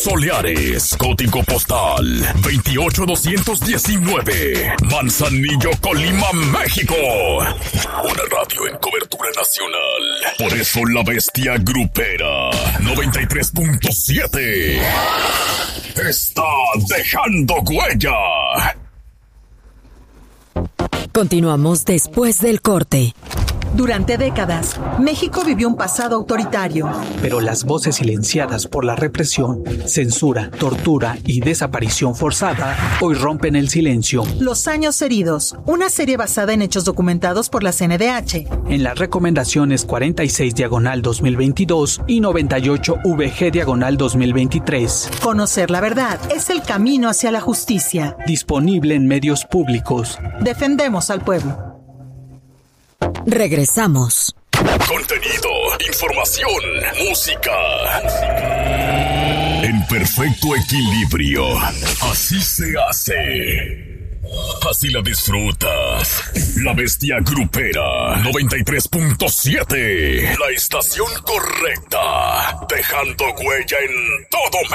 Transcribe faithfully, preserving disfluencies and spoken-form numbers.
Soleares, código postal veintiocho doscientos diecinueve, Manzanillo, Colima, México. Una radio en cobertura nacional. Por eso la bestia grupera noventa y tres punto siete está dejando huella. Continuamos después del corte. Durante décadas, México vivió un pasado autoritario. Pero las voces silenciadas por la represión, censura, tortura y desaparición forzada hoy rompen el silencio. Los años heridos, una serie basada en hechos documentados por la C N D H. En las recomendaciones cuarenta y seis diagonal dos mil veintidós y noventa y ocho V G diagonal dos mil veintitrés. Conocer la verdad es el camino hacia la justicia. Disponible en medios públicos. Defendemos al pueblo. Regresamos. Contenido, información, música. En perfecto equilibrio. Así se hace. Así la disfrutas. La bestia grupera noventa y tres punto siete. La estación correcta. Dejando huella en todo